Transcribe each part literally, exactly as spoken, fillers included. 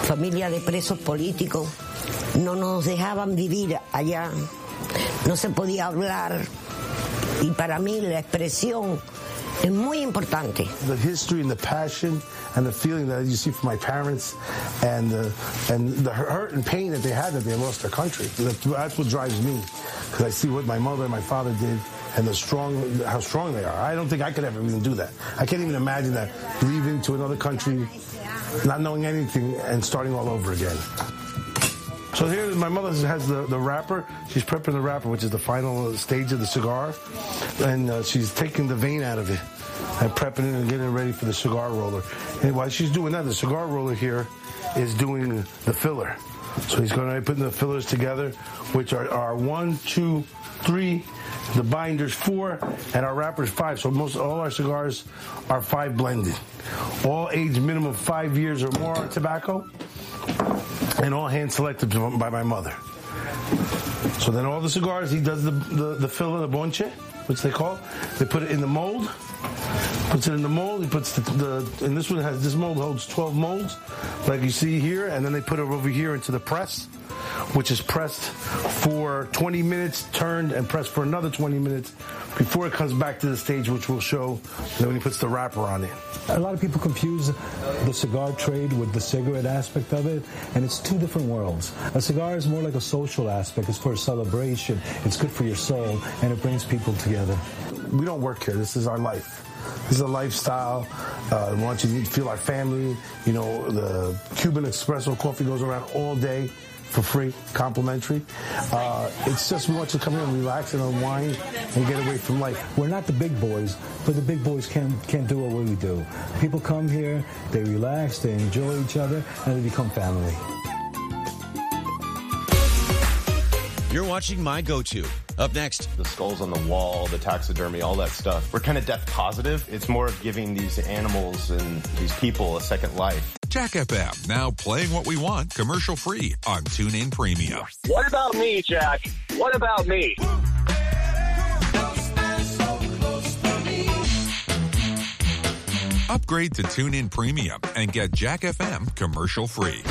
familia de presos políticos. No nos dejaban vivir allá. No se podía hablar. Y para mí la expresión es muy importante. The history and the passion and the feeling that you see from my parents and the, and the hurt and pain that they had that they lost their country. That's what drives me, because I see what my mother and my father did and the strong, how strong they are. I don't think I could ever even do that. I can't even imagine that, leaving to another country, not knowing anything and starting all over again. So here, my mother has the, the wrapper. She's prepping the wrapper, which is the final stage of the cigar. And uh, she's taking the vein out of it and prepping it and getting it ready for the cigar roller. And while she's doing that, the cigar roller here is doing the filler. So he's going to be putting the fillers together, which are, are one, two, three, the binders four, and our wrappers five. So most all our cigars are five blended. All aged minimum five years or more tobacco. And all hand selected by my mother. So then all the cigars, he does the, the, the filler, the bonche, which they call. They put it in the mold. Puts it in the mold. He puts the, the and this one has, this mold holds twelve molds, like you see here. And then they put it over here into the press, which is pressed for twenty minutes, turned, and pressed for another twenty minutes before it comes back to the stage, which we'll show when he puts the wrapper on it. A lot of people confuse the cigar trade with the cigarette aspect of it, and it's two different worlds. A cigar is more like a social aspect. It's for a celebration. It's good for your soul, and it brings people together. We don't work here. This is our life. This is a lifestyle. Uh, we want you to feel our family. You know, the Cuban espresso coffee goes around all day for free, complimentary. Uh, it's just we want you to come here and relax and unwind and get away from life. We're not the big boys, but the big boys can't, can't do what we do. People come here, they relax, they enjoy each other, and they become family. You're watching My Go-To. Up next, the skulls on the wall, the taxidermy, all that stuff. We're kind of death positive. It's more of giving these animals and these people a second life. Jack F M, now playing what we want, commercial free on TuneIn Premium. What about me, Jack? What about me? Upgrade to TuneIn Premium and get Jack F M commercial free.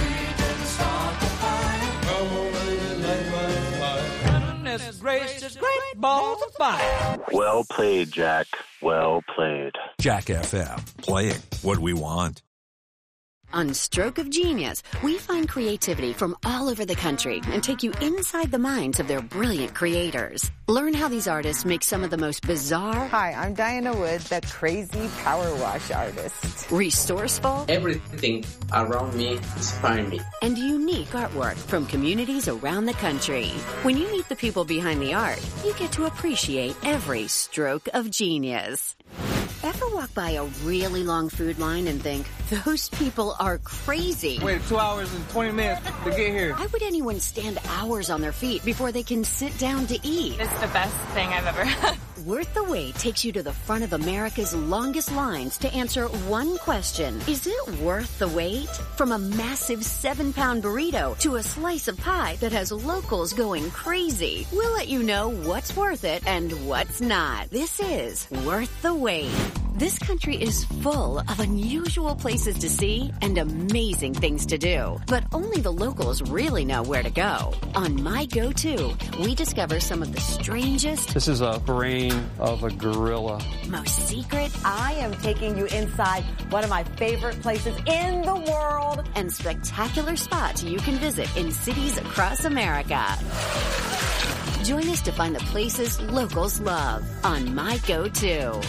Gracious, great balls of fire. Well played, Jack. Well played. Jack F M, playing what we want. On Stroke of Genius, we find creativity from all over the country and take you inside the minds of their brilliant creators. Learn how these artists make some of the most bizarre... Hi, I'm Diana Wood, the crazy power wash artist. Resourceful... Everything around me inspires me. And unique artwork from communities around the country. When you meet the people behind the art, you get to appreciate every stroke of genius. Ever walk by a really long food line and think, those people are crazy? Wait two hours and twenty minutes to get here. Why would anyone stand hours on their feet before they can sit down to eat? It's the best thing I've ever had. Worth the Wait takes you to the front of America's longest lines to answer one question. Is it worth the wait? From a massive seven-pound burrito to a slice of pie that has locals going crazy. We'll let you know what's worth it and what's not. This is Worth the Wait. This country is full of unusual places to see and amazing things to do. But only the locals really know where to go. On My Go-To, we discover some of the strangest... This is a brain of a gorilla. Most secret... I am taking you inside one of my favorite places in the world. And spectacular spots you can visit in cities across America. Join us to find the places locals love on My Go-To.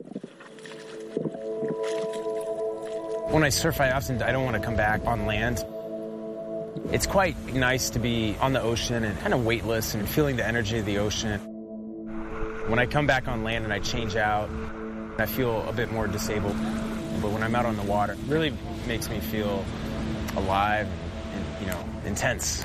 When I surf, I often I don't want to come back on land. It's quite nice to be on the ocean and kind of weightless and feeling the energy of the ocean. When I come back on land and I change out, I feel a bit more disabled. But when I'm out on the water, it really makes me feel alive and, you know, intense.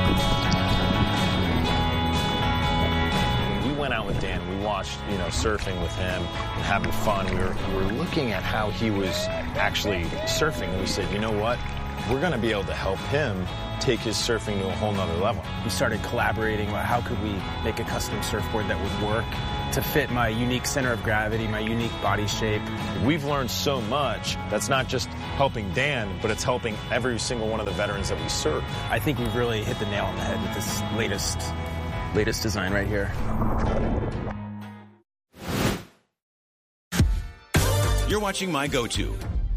We went out with Dan. We watched, you know, surfing with him and having fun. We were, we were looking at how he was actually surfing, and we said, you know what? We're going to be able to help him take his surfing to a whole nother level. We started collaborating about how could we make a custom surfboard that would work to fit my unique center of gravity, my unique body shape. We've learned so much that's not just helping Dan, but it's helping every single one of the veterans that we serve. I think we've really hit the nail on the head with this latest, latest design right here. You're watching My Go-To.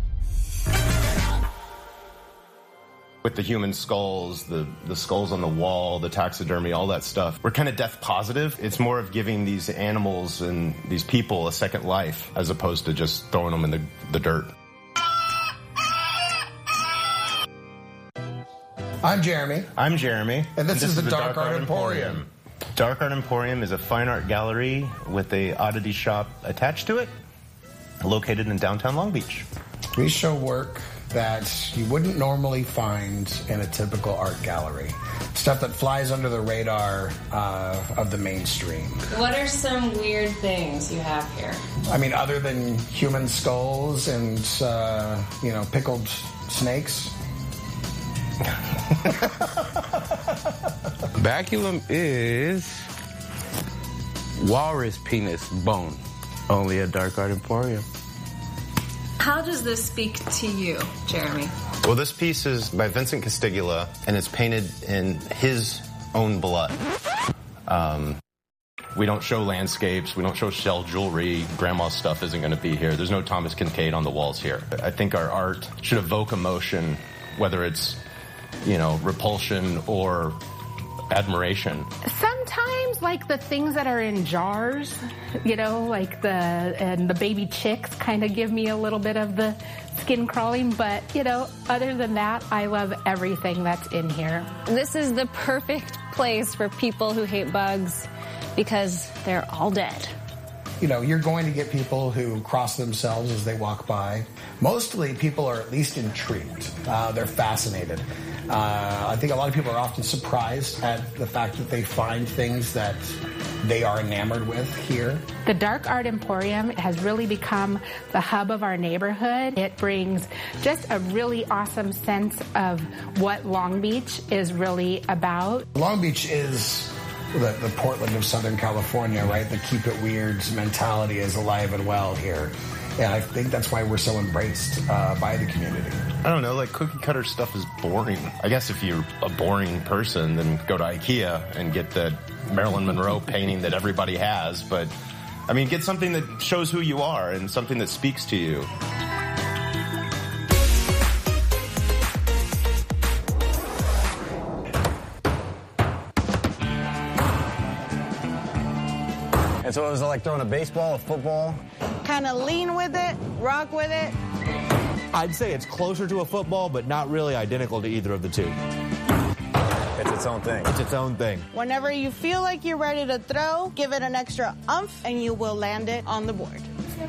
With the human skulls, the, the skulls on the wall, the taxidermy, all that stuff, we're kind of death positive. It's more of giving these animals and these people a second life as opposed to just throwing them in the, the dirt. I'm Jeremy. I'm Jeremy. And this, and this is, is the, the Dark, Dark Art Art Emporium. Emporium. Dark Art Emporium is a fine art gallery with a oddity shop attached to it, located in downtown Long Beach. We show work that you wouldn't normally find in a typical art gallery. Stuff that flies under the radar uh, of the mainstream. What are some weird things you have here? I mean, other than human skulls and, uh, you know, pickled snakes. Baculum is walrus penis bone. Only at Dark Art Emporium. How does this speak to you, Jeremy? Well, this piece is by Vincent Castigula, and it's painted in his own blood. Um, we don't show landscapes. We don't show shell jewelry. Grandma's stuff isn't going to be here. There's no Thomas Kincaid on the walls here. I think our art should evoke emotion, whether it's, you know, repulsion or admiration. Sometimes, like the things that are in jars, you know, like the and the baby chicks kind of give me a little bit of the skin crawling, but, you know, other than that, I love everything that's in here. This is the perfect place for people who hate bugs because they're all dead. You know, you're going to get people who cross themselves as they walk by. Mostly people are at least intrigued. Uh, they're fascinated. Uh, I think a lot of people are often surprised at the fact that they find things that they are enamored with here. The Dark Art Emporium has really become the hub of our neighborhood. It brings just a really awesome sense of what Long Beach is really about. Long Beach is the, the Portland of Southern California, right? The keep it weird mentality is alive and well here. And I think that's why we're so embraced uh, by the community. I don't know, like cookie cutter stuff is boring. I guess if you're a boring person, then go to IKEA and get the Marilyn Monroe painting that everybody has. But, I mean, get something that shows who you are and something that speaks to you. And so it was like throwing a baseball, a football? Kind of lean with it, rock with it. I'd say it's closer to a football, but not really identical to either of the two. It's its own thing. It's its own thing. Whenever you feel like you're ready to throw, give it an extra umph, and you will land it on the board.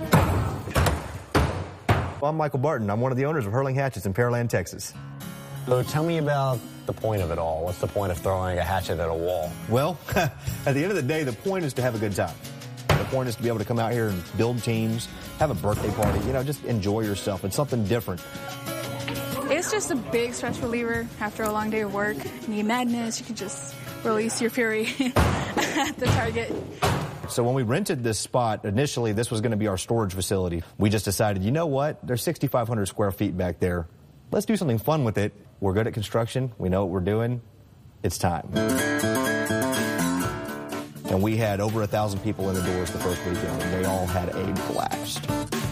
Well, I'm Michael Barton. I'm one of the owners of Hurling Hatchets in Pearland, Texas. So tell me about the point of it all. What's the point of throwing a hatchet at a wall? Well, at the end of the day, the point is to have a good time. The point is to be able to come out here and build teams, have a birthday party, you know, just enjoy yourself. It's something different. It's just a big stress reliever after a long day of work. You need madness, you can just release your fury at the target. So when we rented this spot, initially this was going to be our storage facility. We just decided, you know what, there's sixty-five hundred square feet back there. Let's do something fun with it. We're good at construction. We know what we're doing. It's time. And we had over a thousand people in the doors the first weekend, and they all had a blast.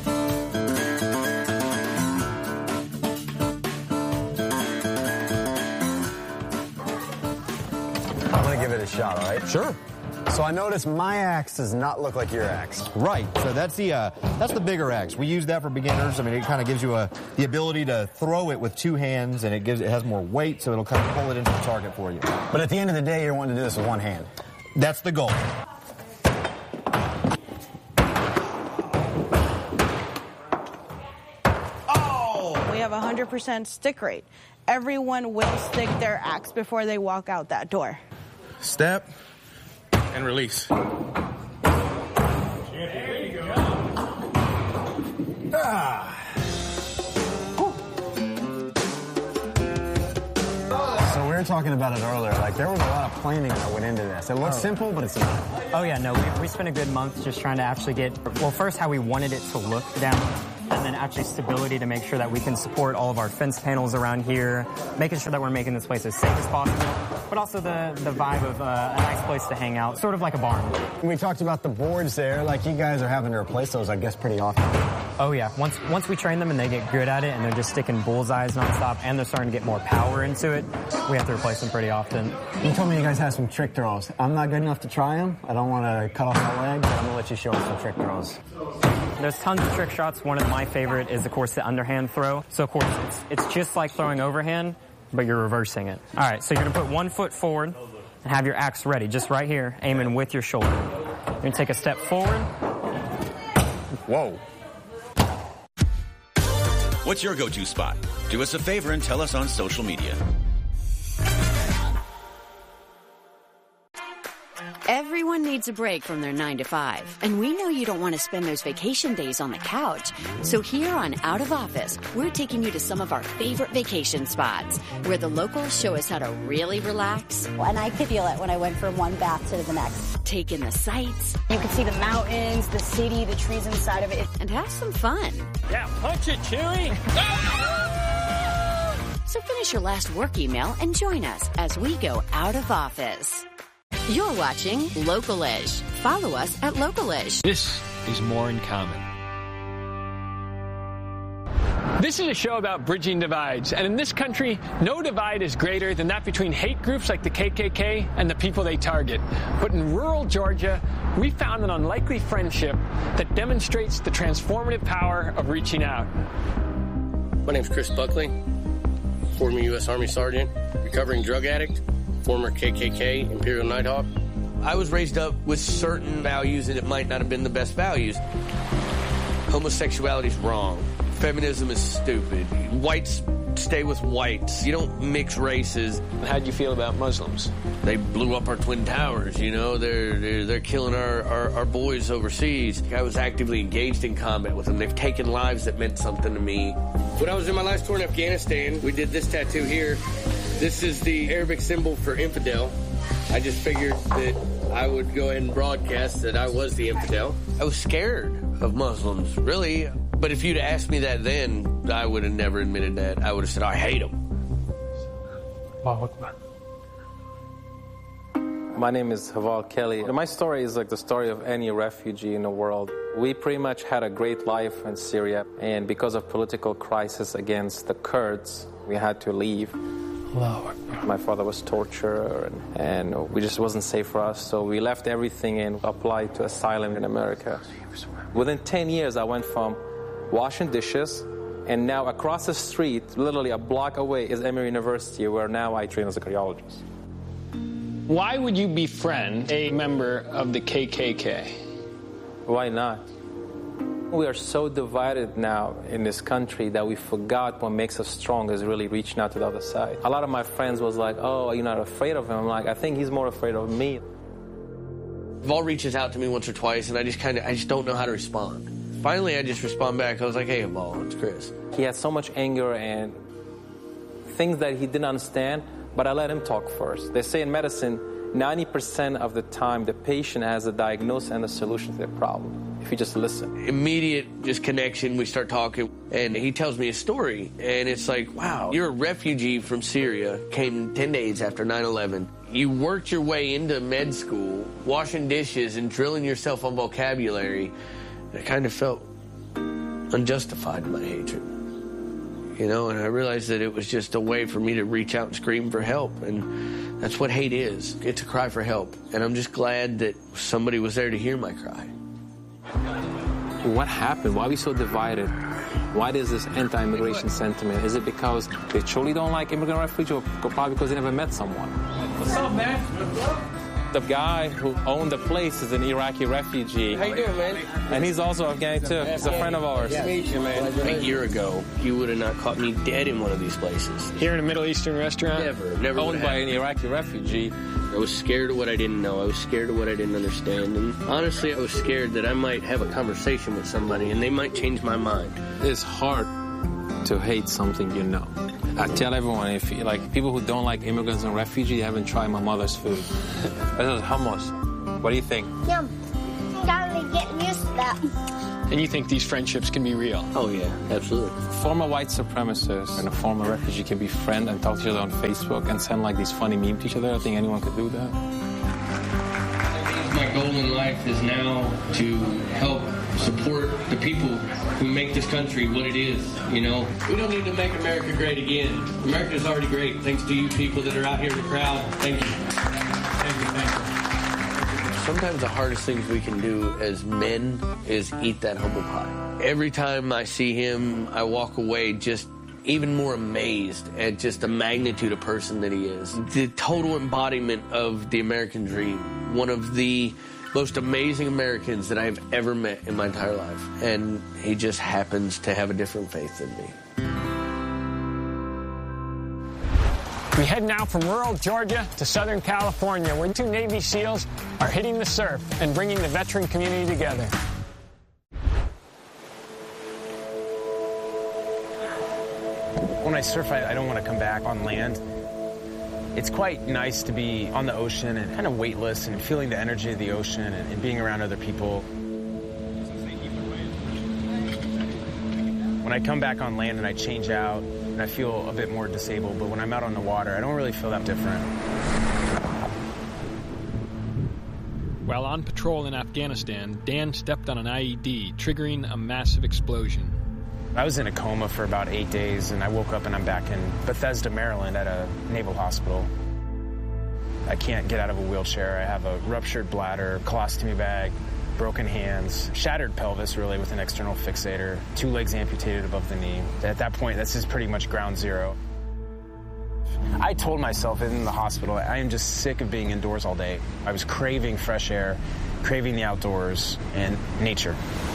I'm going to give it a shot, all right? Sure. So I noticed my axe does not look like your axe. Right. So that's the uh, that's the bigger axe. We use that for beginners. I mean, it kind of gives you a the ability to throw it with two hands, and it gives it has more weight, so it'll kind of pull it into the target for you. But at the end of the day, you're wanting to do this with one hand. That's the goal. Oh! We have a one hundred percent stick rate. Everyone will stick their axe before they walk out that door. Step and release. Ah. So we were talking about it earlier. Like, there was a lot of planning that went into this. It looks Oh. simple, but it's not. Oh, yeah, no, we, we spent a good month just trying to actually get, well, first how we wanted it to look down, and then actually stability to make sure that we can support all of our fence panels around here, making sure that we're making this place as safe as possible, but also the, the vibe of uh, a nice place to hang out, sort of like a barn. We talked about the boards there. Like, you guys are having to replace those, I guess, pretty often. Oh, yeah. Once once we train them and they get good at it and they're just sticking bullseyes nonstop and they're starting to get more power into it, we have to replace them pretty often. You told me you guys have some trick throws. I'm not good enough to try them. I don't want to cut off my leg, but I'm going to let you show us some trick throws. There's tons of trick shots. One of my favorite is, of course, the underhand throw. So, of course, it's, it's just like throwing overhand, but you're reversing it. All right, so you're going to put one foot forward and have your axe ready, just right here, aiming with your shoulder. You're going to take a step forward. Whoa. What's your go-to spot? Do us a favor and tell us on social media. Everyone needs a break from their nine to five, and we know you don't want to spend those vacation days on the couch. So here on Out of Office, we're taking you to some of our favorite vacation spots where the locals show us how to really relax. And I could feel it when I went from one bath to the next. Take in the sights. You could see the mountains, the city, the trees inside of it. And have some fun. Yeah, punch it, Chewie! So finish your last work email and join us as we go out of office. You're watching Local-ish. Follow us at Local-ish. This is More in Common. This is a show about bridging divides, and in this country, no divide is greater than that between hate groups like the K K K and the people they target. But in rural Georgia, we found an unlikely friendship that demonstrates the transformative power of reaching out. My name's Chris Buckley, former U S Army Sergeant, recovering drug addict, former K K K Imperial Nighthawk. I was raised up with certain values, and it might not have been the best values. Homosexuality's wrong. Feminism is stupid. Whites stay with whites. You don't mix races. How'd you feel about Muslims? They blew up our Twin Towers, you know. They're they're, they're killing our, our, our boys overseas. I was actively engaged in combat with them. They've taken lives that meant something to me. When I was in my last tour in Afghanistan, we did this tattoo here. This is the Arabic symbol for infidel. I just figured that I would go ahead and broadcast that I was the infidel. I was scared of Muslims, really. But if you'd asked me that then, I would have never admitted that. I would have said, I hate them. My name is Haval Kelly. My story is like the story of any refugee in the world. We pretty much had a great life in Syria, and because of political crisis against the Kurds, we had to leave. My father was tortured, and, and we just wasn't safe for us, so we left everything and applied to asylum in America. Within ten years, I went from washing dishes, and now across the street, literally a block away, is Emory University, where now I train as a cardiologist. Why would you befriend a member of the K K K? Why not? We are so divided now in this country that we forgot what makes us strong is really reaching out to the other side. A lot of my friends was like, oh, you're not afraid of him. I'm like, I think he's more afraid of me. Vol reaches out to me once or twice, and I just kind of, I just don't know how to respond. Finally, I just respond back. I was like, hey, Vol, it's Chris. He had so much anger and things that he didn't understand, but I let him talk first. They say in medicine, ninety percent of the time, the patient has a diagnosis and a solution to their problem, if you just listen. Immediate just connection, we start talking, and he tells me a story, and it's like, wow, you're a refugee from Syria, came ten days after nine eleven. You worked your way into med school, washing dishes and drilling yourself on vocabulary. I kind of felt unjustified in my hatred. You know, and I realized that it was just a way for me to reach out and scream for help, and that's what hate is. It's a cry for help, and I'm just glad that somebody was there to hear my cry. What happened? Why are we so divided? Why is this anti-immigration sentiment? Is it because they truly don't like immigrant refugees, or probably because they never met someone? What's up, man? The guy who owned the place is an Iraqi refugee. How you doing, man? And he's also Afghani, too. He's a friend of ours. Yeah. Meet you, man. A year ago, you would have not caught me dead in one of these places. Here in a Middle Eastern restaurant? Never. Never. Owned by an Iraqi refugee. I was scared of what I didn't know. I was scared of what I didn't understand. And honestly, I was scared that I might have a conversation with somebody and they might change my mind. It's hard to hate something you know. I tell everyone, if you, like people who don't like immigrants and refugees, haven't tried my mother's food. This is hummus. What do you think? Yum. Gotta get used to that. And you think these friendships can be real? Oh, yeah, absolutely. Former white supremacists and a former refugee can be friends and talk to each other on Facebook and send like these funny memes to each other. I think anyone could do that. My goal in life is now to help support the people who make this country what it is, you know. We don't need to make America great again. America's already great, thanks to you people that are out here in the crowd. Thank you. Thank you, thank you. Sometimes the hardest things we can do as men is eat that humble pie. Every time I see him, I walk away just even more amazed at just the magnitude of person that he is. The total embodiment of the American dream. One of the most amazing Americans that I have ever met in my entire life. And he just happens to have a different faith than me. We head now from rural Georgia to Southern California, where two Navy SEALs are hitting the surf and bringing the veteran community together. When I surf, I, I don't want to come back on land. It's quite nice to be on the ocean and kind of weightless and feeling the energy of the ocean and, and being around other people. When I come back on land and I change out, and I feel a bit more disabled, but when I'm out on the water, I don't really feel that different. While on patrol in Afghanistan, Dan stepped on an I E D, triggering a massive explosion. I was in a coma for about eight days, and I woke up and I'm back in Bethesda, Maryland at a naval hospital. I can't get out of a wheelchair. I have a ruptured bladder, colostomy bag, broken hands, shattered pelvis, really, with an external fixator, two legs amputated above the knee. At that point, this is pretty much ground zero. I told myself in the hospital, I am just sick of being indoors all day. I was craving fresh air, craving the outdoors and nature.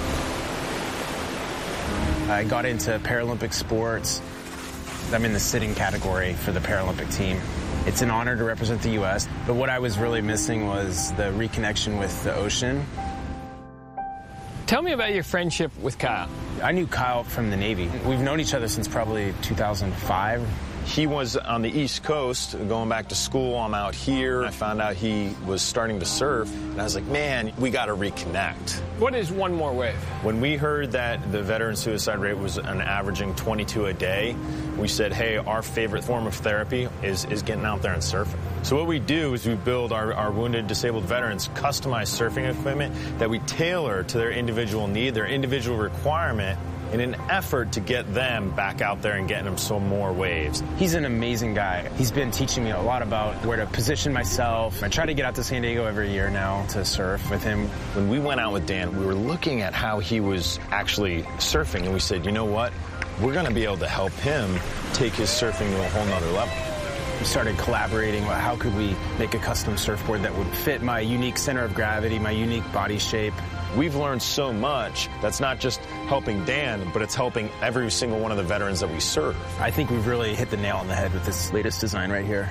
I got into Paralympic sports. I'm in the sitting category for the Paralympic team. It's an honor to represent the U S, but what I was really missing was the reconnection with the ocean. Tell me about your friendship with Kyle. I knew Kyle from the Navy. We've known each other since probably two thousand five. He was on the East Coast going back to school. I'm out here. I found out he was starting to surf, and I was like, man, we got to reconnect. What is One More Wave? When we heard that the veteran suicide rate was an averaging twenty-two a day, we said, hey, our favorite form of therapy is, is getting out there and surfing. So what we do is we build our, our wounded, disabled veterans customized surfing equipment that we tailor to their individual need, their individual requirement, in an effort to get them back out there and getting them some more waves. He's an amazing guy. He's been teaching me a lot about where to position myself. I try to get out to San Diego every year now to surf with him. When we went out with Dan, we were looking at how he was actually surfing, and we said, you know what? We're going to be able to help him take his surfing to a whole nother level. We started collaborating about how could we make a custom surfboard that would fit my unique center of gravity, my unique body shape. We've learned so much that's not just helping Dan, but it's helping every single one of the veterans that we serve. I think we've really hit the nail on the head with this latest design right here.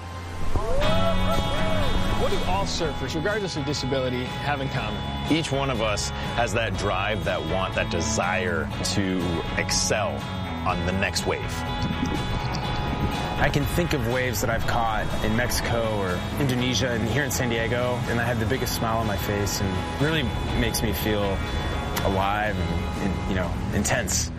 What do all surfers, regardless of disability, have in common? Each one of us has that drive, that want, that desire to excel on the next wave. I can think of waves that I've caught in Mexico or Indonesia and here in San Diego, and I have the biggest smile on my face, and it really makes me feel alive and, and you know, intense.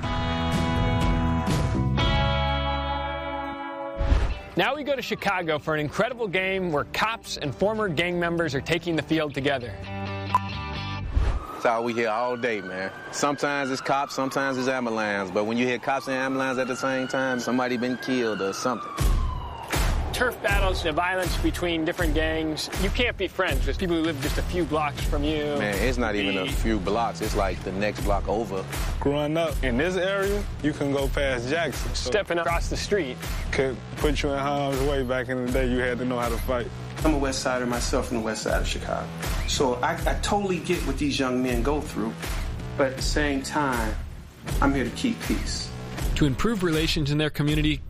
Now we go to Chicago for an incredible game where cops and former gang members are taking the field together. That's all we hear all day, man. Sometimes it's cops, sometimes it's ambulance. But when you hear cops and ambulance at the same time, somebody been killed or something. Turf battles, the violence between different gangs. You can't be friends with people who live just a few blocks from you. Man, it's not even a few blocks. It's like the next block over. Growing up in this area, you can go past Jackson. So stepping across the street could put you in harm's way. Back in the day, you had to know how to fight. I'm a West Sider myself from the West Side of Chicago. So I, I totally get what these young men go through. But at the same time, I'm here to keep peace. To improve relations in their community,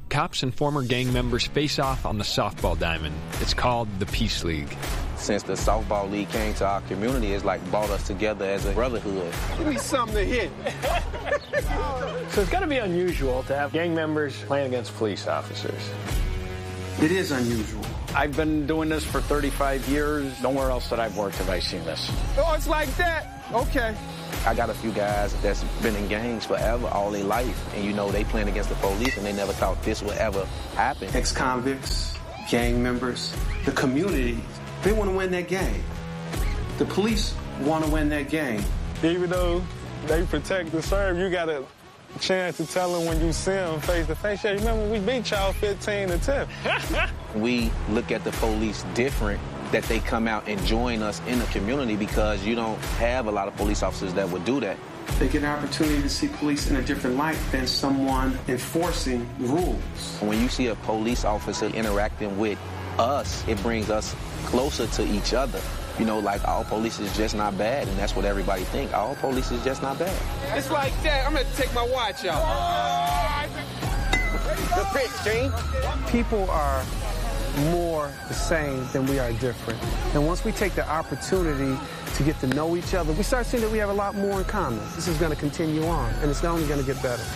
cops and former gang members face off on the softball diamond. It's called the Peace League. Since the softball league came to our community, it's like brought us together as a brotherhood. Give me something to hit. So it's got to be unusual to have gang members playing against police officers. It is unusual. I've been doing this for thirty-five years. Nowhere else that I've worked have I seen this. Oh, it's like that? Okay. I got a few guys that's been in gangs forever, all their life, and you know they playing against the police and they never thought this would ever happen. Ex-convicts, gang members, the community, they want to win that game. The police want to win that game. Even though they protect and serve, you got a chance to tell them when you see them face to face. Yeah, remember we beat y'all fifteen to ten. We look at the police different, that they come out and join us in the community because you don't have a lot of police officers that would do that. They get an opportunity to see police in a different light than someone enforcing rules. When you see a police officer interacting with us, it brings us closer to each other. You know, like all police is just not bad, and that's what everybody think. All police is just not bad. It's like that. I'm going to take my watch off. The pitch, Gene. People are more the same than we are different. And once we take the opportunity to get to know each other, we start seeing that we have a lot more in common. This is going to continue on, and it's only going to get better.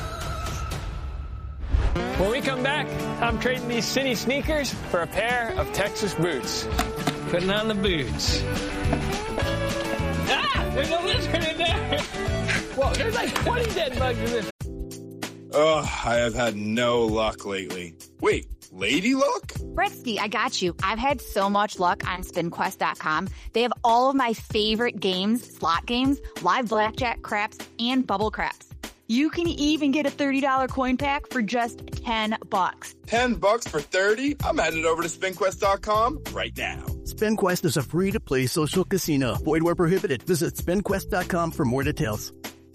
When we come back, I'm trading these city sneakers for a pair of Texas boots. Putting on the boots. Ah! There's a lizard in there! Whoa, there's like twenty dead bugs in this. Ugh, I have had no luck lately. Wait, lady luck? Bretsky, I got you. I've had so much luck on spin quest dot com. They have all of my favorite games, slot games, live blackjack, craps, and bubble craps. You can even get a thirty dollars coin pack for just ten bucks. ten bucks for thirty? I'm headed over to spin quest dot com right now. SpinQuest is a free-to-play social casino. Void where prohibited. Visit spin quest dot com for more details.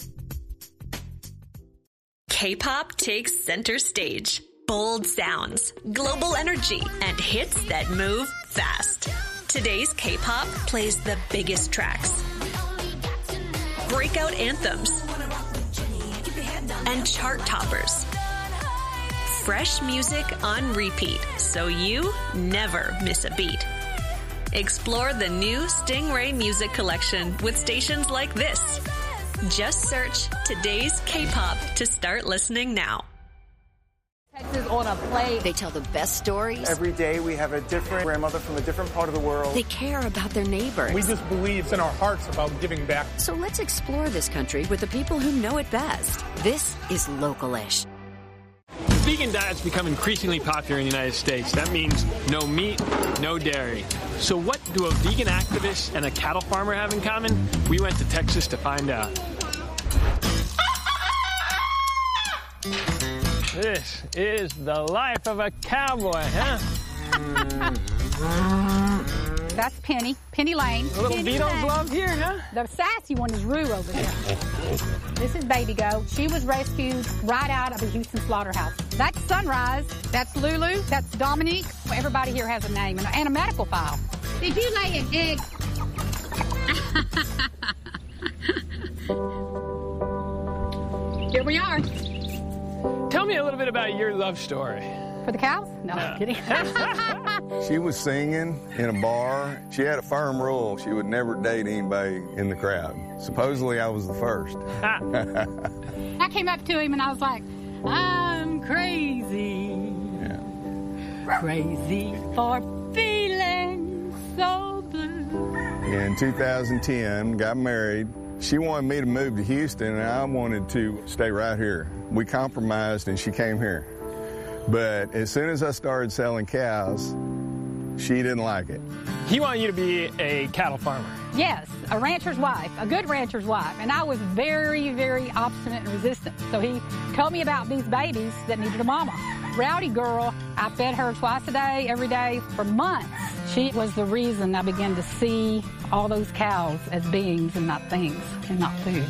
K-pop takes center stage. Bold sounds, global energy, and hits that move fast. Today's K-pop plays the biggest tracks, breakout anthems, and chart toppers. Fresh music on repeat, so you never miss a beat. Explore the new Stingray Music Collection with stations like this. Just search Today's K-pop to start listening now. Texas on a plate. They tell the best stories. Every day we have a different grandmother from a different part of the world. They care about their neighbors. We just believe it's in our hearts about giving back. So let's explore this country with the people who know it best. This is Local-ish. The vegan diet's become increasingly popular in the United States. That means no meat, no dairy. So what do a vegan activist and a cattle farmer have in common? We went to Texas to find out. This is the life of a cowboy, huh? That's Penny. Penny Lane. A little Penny Beatles Lane. love here, huh? The sassy one is Rue over here. This is Baby Go. She was rescued right out of a Houston slaughterhouse. That's Sunrise. That's Lulu. That's Dominique. Everybody here has a name and a, and a medical file. Did you lay an egg? Here we are. Tell me a little bit about your love story. For the cows? No, Yeah. I'm kidding. She was singing in a bar. She had a firm rule. She would never date anybody in the crowd. Supposedly, I was the first. I came up to him and I was like, I'm crazy. Crazy for feeling so blue. In two thousand ten, got married. She wanted me to move to Houston, and I wanted to stay right here. We compromised, and she came here. But as soon as I started selling cows, she didn't like it. He wanted you to be a cattle farmer. Yes, a rancher's wife, a good rancher's wife. And I was very, very obstinate and resistant. So he told me about these babies that needed a mama. Rowdy girl, I fed her twice a day, every day, for months. She was the reason I began to see all those cows as beings and not things, and not food.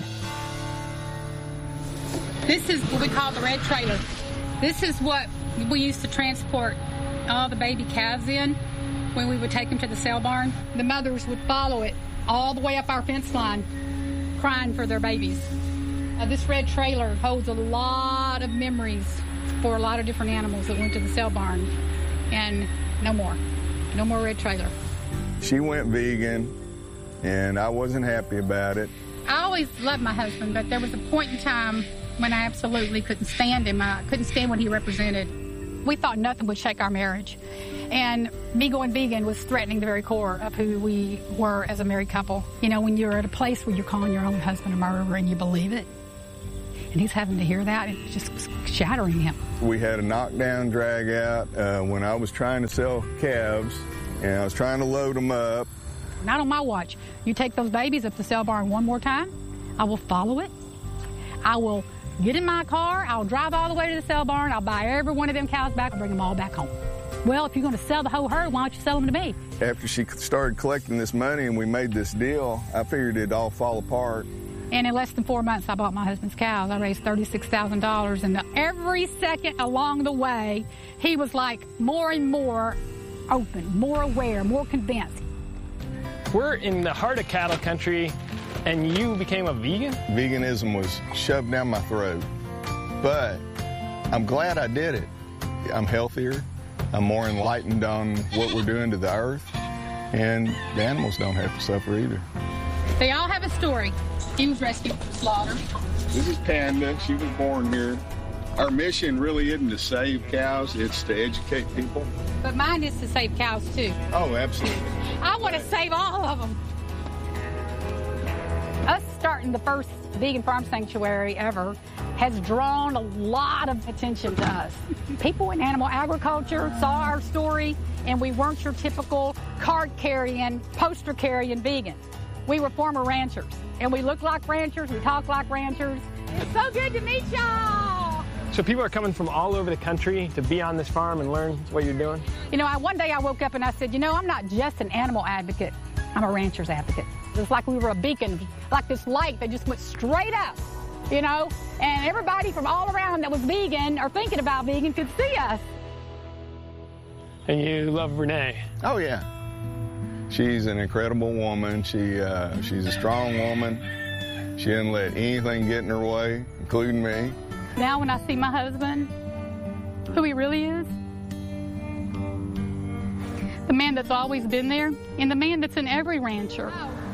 This is what we call the red trailer. This is what we used to transport all the baby calves in when we would take them to the sale barn. The mothers would follow it all the way up our fence line, crying for their babies. Uh, this red trailer holds a lot of memories for a lot of different animals that went to the sale barn, and no more. No more red trailer. She went vegan, and I wasn't happy about it. I always loved my husband, but there was a point in time when I absolutely couldn't stand him. I couldn't stand what he represented. We thought nothing would shake our marriage. And me going vegan was threatening the very core of who we were as a married couple. You know, when you're at a place where you're calling your own husband a murderer and you believe it, and he's having to hear that, it just was shattering him. We had a knockdown, drag out uh, when I was trying to sell calves, and I was trying to load them up. Not on my watch. You take those babies up the sale barn one more time, I will follow it. I will get in my car, I'll drive all the way to the sale barn, I'll buy every one of them cows back and bring them all back home. Well, if you're going to sell the whole herd, why don't you sell them to me? After she started collecting this money and we made this deal, I figured it'd all fall apart. And in less than four months, I bought my husband's cows. I raised thirty-six thousand dollars, and every second along the way, he was like more and more open, more aware, more convinced. We're in the heart of cattle country, and you became a vegan? Veganism was shoved down my throat, but I'm glad I did it. I'm healthier. I'm more enlightened on what we're doing to the earth, and the animals don't have to suffer either. They all have a story. He was rescued from slaughter. This is Panda. She was born here. Our mission really isn't to save cows, it's to educate people. But mine is to save cows, too. Oh, absolutely. I want to save all of them. Us starting the first vegan farm sanctuary ever has drawn a lot of attention to us. People in animal agriculture saw our story, and we weren't your typical card-carrying, poster-carrying vegan. We were former ranchers, and we look like ranchers, we talk like ranchers. It's so good to meet y'all! So people are coming from all over the country to be on this farm and learn what you're doing? You know, I, one day I woke up and I said, you know, I'm not just an animal advocate, I'm a rancher's advocate. It's like we were a beacon, like this light that just went straight up, you know? And everybody from all around that was vegan or thinking about vegan could see us. And you love Renee? Oh, yeah. She's an incredible woman. She uh, she's a strong woman. She didn't let anything get in her way, including me. Now when I see my husband, who he really is, the man that's always been there, and the man that's in every rancher.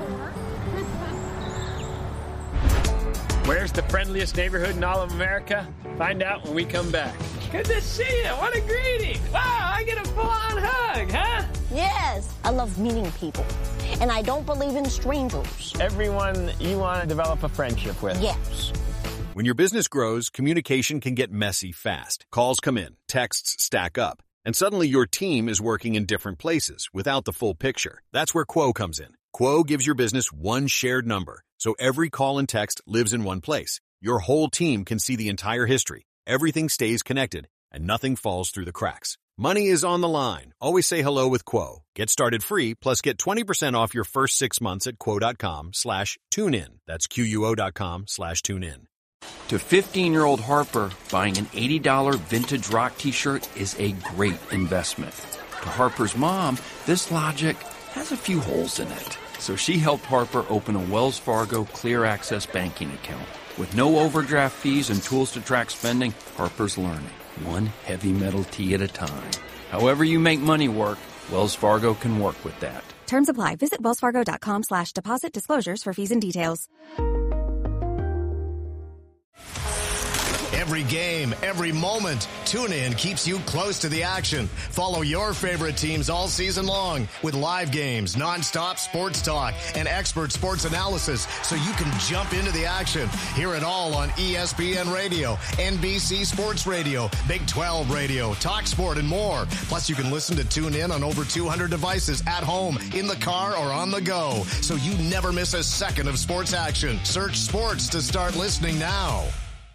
Where's the friendliest neighborhood in all of America? Find out when we come back. Good to see you. What a greeting. Wow, I get a full-on hug, huh? Yes, I love meeting people, and I don't believe in strangers. Everyone you want to develop a friendship with. Yes. When your business grows, communication can get messy fast. Calls come in, texts stack up, and suddenly your team is working in different places without the full picture. That's where Quo comes in. Quo gives your business one shared number, so every call and text lives in one place. Your whole team can see the entire history. Everything stays connected, and nothing falls through the cracks. Money is on the line. Always say hello with Quo. Get started free, plus get twenty percent off your first six months at quo.com slash tune in. That's Q-U-O.com slash tune in. To fifteen-year-old Harper, buying an eighty dollars vintage rock t-shirt is a great investment. To Harper's mom, this logic has a few holes in it. So she helped Harper open a Wells Fargo Clear Access banking account. With no overdraft fees and tools to track spending, Harper's learning, one heavy metal tee at a time. However you make money work, Wells Fargo can work with that. Terms apply. Visit wellsfargo.com slash deposit disclosures for fees and details. Every game, every moment, TuneIn keeps you close to the action. Follow your favorite teams all season long with live games, nonstop sports talk, and expert sports analysis so you can jump into the action. Hear it all on E S P N Radio, N B C Sports Radio, Big twelve Radio, Talk Sport, and more. Plus, you can listen to TuneIn on over two hundred devices at home, in the car, or on the go, so you never miss a second of sports action. Search sports to start listening now.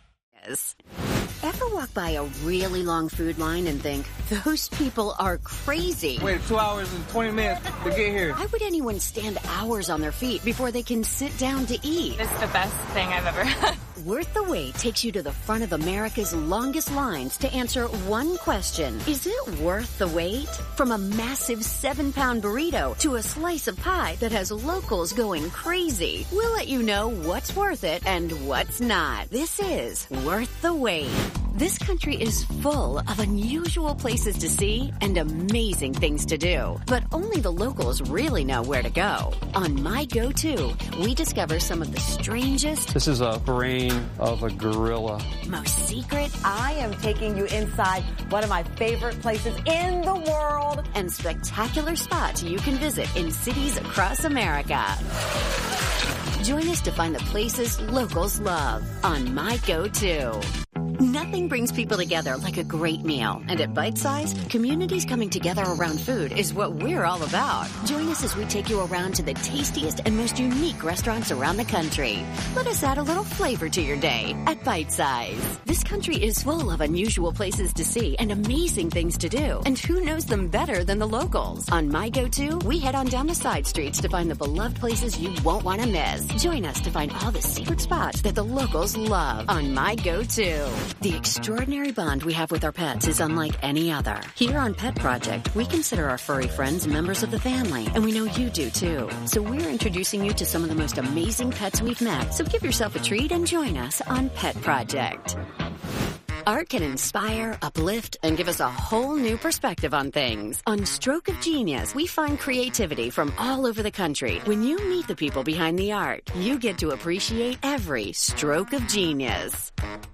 Ever walk by a really long food line and think, those people are crazy? Wait two hours and twenty minutes to get here. Why would anyone stand hours on their feet before they can sit down to eat? It's the best thing I've ever had. Worth the Wait takes you to the front of America's longest lines to answer one question. Is it worth the wait? From a massive seven-pound burrito to a slice of pie that has locals going crazy, we'll let you know what's worth it and what's not. This is Worth the Wait. This country is full of unusual places to see and amazing things to do. But only the locals really know where to go. On My Go-To, we discover some of the strangest... This is a brain of a gorilla. ...most secret... I am taking you inside one of my favorite places in the world. ...and spectacular spots you can visit in cities across America. Join us to find the places locals love on My Go-To. Nothing brings people together like a great meal. And at Bite Size, communities coming together around food is what we're all about. Join us as we take you around to the tastiest and most unique restaurants around the country. Let us add a little flavor to your day at Bite Size. This country is full of unusual places to see and amazing things to do. And who knows them better than the locals? On My Go-To, we head on down the side streets to find the beloved places you won't want to miss. Join us to find all the secret spots that the locals love on My Go-To. The extraordinary bond we have with our pets is unlike any other. Here on Pet Project, we consider our furry friends members of the family, and we know you do too. So we're introducing you to some of the most amazing pets we've met. So give yourself a treat and join us on Pet Project. Art can inspire, uplift, and give us a whole new perspective on things. On Stroke of Genius, we find creativity from all over the country. When you meet the people behind the art, you get to appreciate every stroke of genius.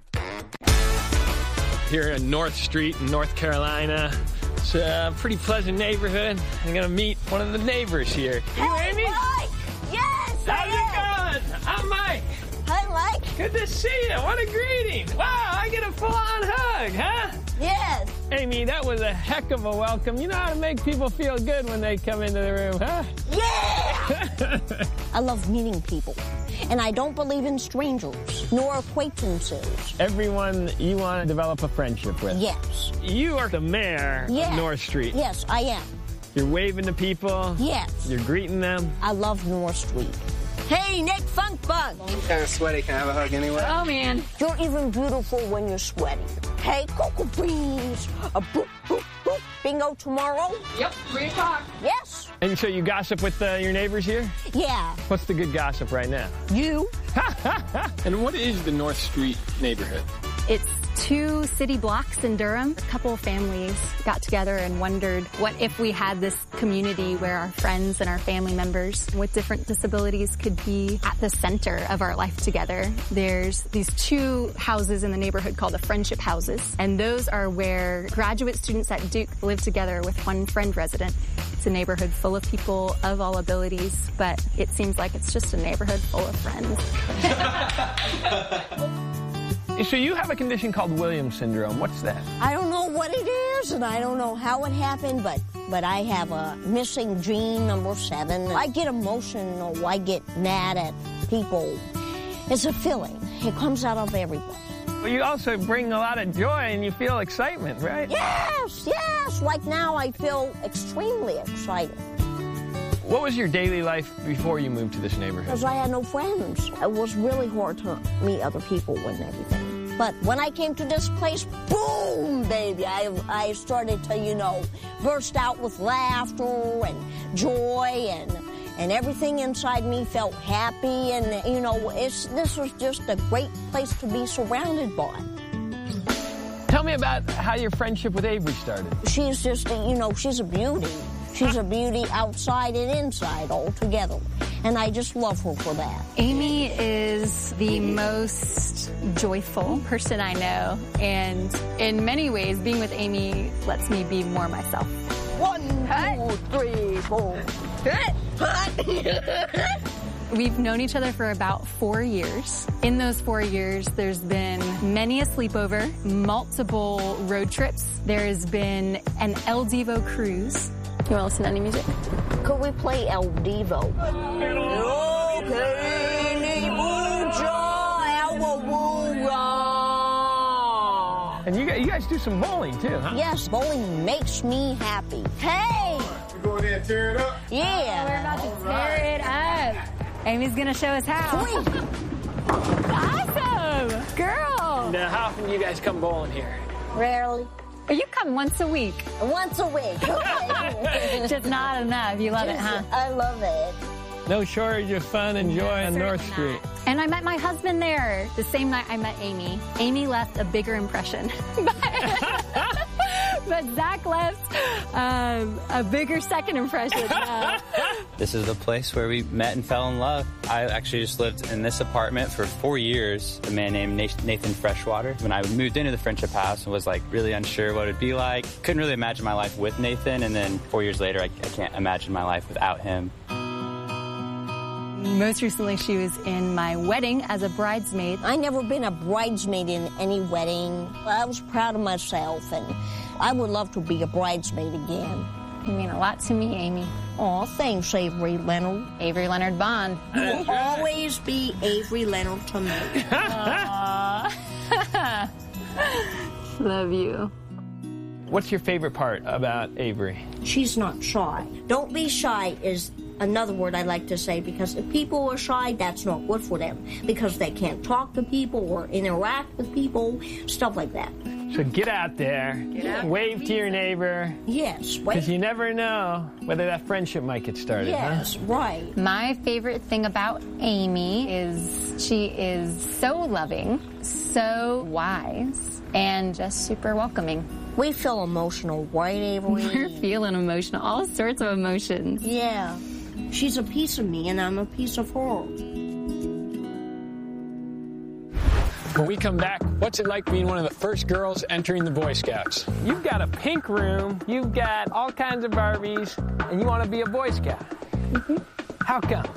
Here in North Street in North Carolina. It's a pretty pleasant neighborhood. I'm going to meet one of the neighbors here. You, hey, Amy? Mike! Yes, How's it going? I'm Mike. Hi, Mike. Good to see you. What a greeting. Wow, I get a full-on hug, huh? Yes. Amy, that was a heck of a welcome. You know how to make people feel good when they come into the room, huh? Yeah! I love meeting people. And I don't believe in strangers, nor acquaintances. Everyone you want to develop a friendship with. Yes. You are the mayor yes. of North Street. Yes, I am. You're waving to people. Yes. You're greeting them. I love North Street. Hey, Nick Funkbug. I'm kind of sweaty. Can I have a hug anyway? Oh, man. You're even beautiful when you're sweaty. Hey, Cocoa Beans. A boop, boop, boop. Bingo tomorrow? Yep, three o'clock. Yes. And so you gossip with uh, your neighbors here? Yeah. What's the good gossip right now? You. And what is the North Street neighborhood? It's two city blocks in Durham. A couple of families got together and wondered, what if we had this community where our friends and our family members with different disabilities could be at the center of our life together. There's these two houses in the neighborhood called the Friendship Houses, and those are where graduate students at Duke live together with one friend resident. It's a neighborhood full of people of all abilities, but it seems like it's just a neighborhood full of friends. So you have a condition called Williams syndrome. What's that? I don't know what it is, and I don't know how it happened, but but I have a missing gene number seven. I get emotional. I get mad at people. It's a feeling. It comes out of everybody. Well, you also bring a lot of joy and you feel excitement, right? Yes, yes. Like now I feel extremely excited. What was your daily life before you moved to this neighborhood? Because I had no friends. It was really hard to meet other people and everything. But when I came to this place, boom, baby, I, I started to, you know, burst out with laughter and joy, and and everything inside me felt happy. And, you know, it's this was just a great place to be surrounded by. Tell me about how your friendship with Avery started. She's just, you know, she's a beauty. She's a beauty outside and inside all together. And I just love her for that. Amy is the most joyful person I know. And in many ways, being with Amy lets me be more myself. One, two, three, four. We've known each other for about four years. In those four years, there's been many a sleepover, multiple road trips. There has been an El Divo cruise. You want to listen to any music? Could we play El Divo? And you guys, you guys do some bowling too, huh? Yes, bowling makes me happy. Hey! We go in there and tear it up? Yeah. We're about to tear it up. Amy's going to show us how. Sweet. Awesome! Girl! Now, how often do you guys come bowling here? Rarely. You come once a week. Once a week. Okay. Just not enough. You love Just, it, huh? I love it. No shortage of fun and joy on North Street. And I met my husband there the same night I met Amy. Amy left a bigger impression. But Zach left um, a bigger second impression. Uh, this is the place where we met and fell in love. I actually just lived in this apartment for four years. A man named Nathan Freshwater. When I moved into the Friendship House and was like really unsure what it'd be like, couldn't really imagine my life with Nathan. And then four years later, I, I can't imagine my life without him. Most recently, she was in my wedding as a bridesmaid. I never been a bridesmaid in any wedding. I was proud of myself, and I would love to be a bridesmaid again. You mean a lot to me, Amy. Aw, thanks, Avery Leonard. Avery Leonard Bond. You will always be Avery Leonard to me. Love you. What's your favorite part about Avery? She's not shy. Don't be shy is another word I like to say, because if people are shy, that's not good for them, because they can't talk to people or interact with people, stuff like that. So get out there, Get out. wave to your neighbor. Yes, because you never know whether that friendship might get started. Yes, huh? right. My favorite thing about Amy is she is so loving, so wise, and just super welcoming. We feel emotional, right, Avery? We're feeling emotional, all sorts of emotions. Yeah. She's a piece of me, and I'm a piece of her. When we come back, what's it like being one of the first girls entering the Boy Scouts? You've got a pink room, you've got all kinds of Barbies, and you want to be a Boy Scout. Mm-hmm. How come?